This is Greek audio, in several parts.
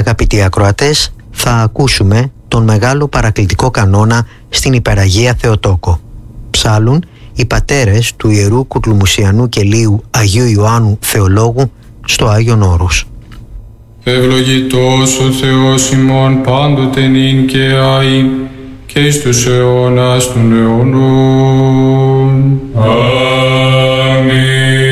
Αγαπητοί ακροατές, θα ακούσουμε τον μεγάλο παρακλητικό κανόνα στην Υπεραγία Θεοτόκο. Ψάλλουν οι πατέρες του Ιερού Κουτλουμουσιανού Κελίου Αγίου Ιωάννου Θεολόγου στο Άγιον Όρος. Ευλογητός ο Θεός ημών πάντοτε νυν και αεί και εις τους αιώνας των αιώνων. Αμήν.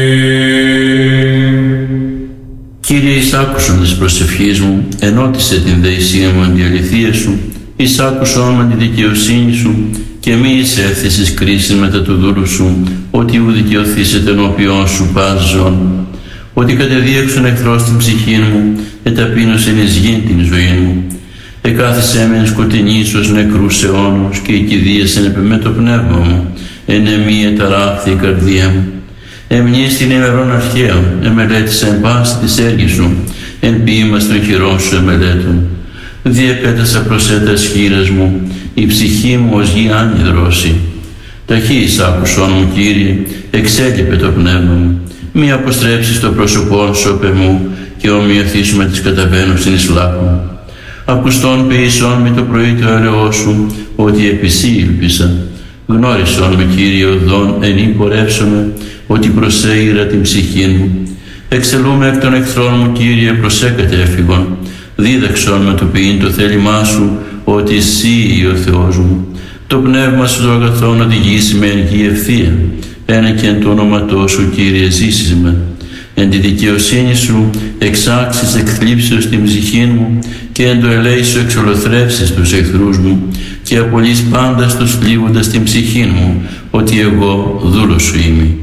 Κύριε, εισάκουσον της προσευχής μου, ενώτισε την δεησία μου εν τη αληθεία σου, εισάκουσον με τη δικαιοσύνη σου και μη εισέλθεις εις κρίσεις μετά του δούλου σου, ότι ου δικαιωθήσετε ενώπιον σου πας ζών. Ότι κατεδίωξον εχθρός την ψυχή μου, εταπείνωσεν εις γην την ζωή μου. Εκάθισέ με εν σκοτεινής ως νεκρούς αιώνους και οικηδίασεν επί το πνεύμα μου, εν εμή εταράχθη η καρδία μου. Εμνείς την ημερών αρχαίων, εμελέτησα εν πάση της έργης σου, εν ποίημας των χειρών σου εμελέτων. Διεπέτασα προς έτας χείρας μου, η ψυχή μου ως γη άνυδρωση. Ταχύς άκουσον μου, Κύριε, εξέλιπε το πνεύμα μου. Μη αποστρέψεις το πρόσωπόν σου απ' εμού και ομοιωθείς με τις καταβαίνουσιν εις λάκκου. Ακουστών ποιησόν με το πρωί το έλεος σου, ότι επί σύ ήλπισα. Γνώρισον με, Κύριε, οδόν εν πορεύσομαι, ότι προσέειρα την ψυχή μου. Εξελούμε εκ των εχθρών μου, Κύριε, προσέκατε έφυγον. Δίδαξον με το ποιήν το θέλημά σου, ότι εσύ ο Θεός μου. Το πνεύμα σου το αγαθόν οδηγήσει με εν γη ευθεία. Ένα και εν το όνοματό σου, Κύριε, ζήσεις με. Εν τη δικαιοσύνη σου εξάξεις εκθλίψεως την ψυχή μου και εν το ελέη σου εξολοθρεύσεις τους εχθρούς μου και απολύς πάντα στους θλίβοντας την ψυχή μου, ότι εγώ δούλος σου είμαι.